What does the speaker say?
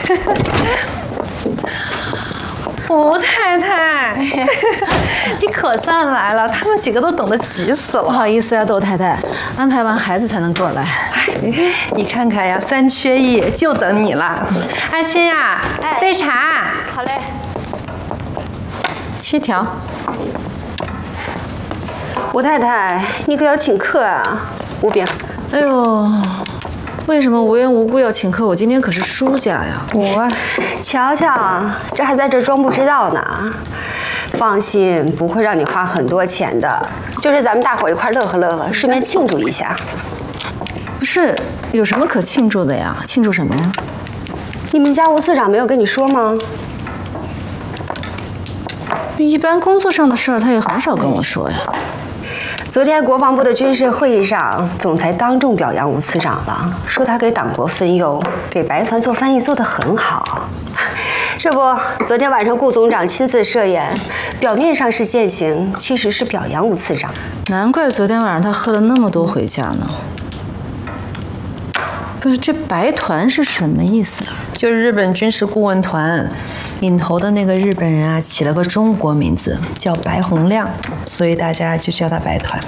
吴太太，你可算来了，他们几个都等得急死了。 不好意思呀，窦太太，安排完孩子才能过来。 你看看呀，3缺1，就等你了。阿青呀，杯茶。 好嘞。 7条。 吴太太，你可要请客啊！吴炳。 哎呦，为什么无缘无故要请客？我今天可是输家呀！ 我， 瞧瞧，这还在这装不知道呢。放心，不会让你花很多钱的，就是咱们大伙一块乐呵乐呵，顺便庆祝一下。 不是，有什么可庆祝的呀？庆祝什么呀？ 你们家吴次长没有跟你说吗？ 一般工作上的事儿，他也很少跟我说呀。 昨天国防部的军事会议上，总裁当众表扬吴次长了，说他给党国分忧，给白团做翻译做得很好。这不，昨天晚上顾总长亲自设宴，表面上是践行，其实是表扬吴次长。 难怪昨天晚上他喝了那么多回家呢。不是，这白团是什么意思啊？ 就是日本军事顾问团。 领头的那个日本人啊，起了个中国名字，叫白洪亮，所以大家就叫他白团。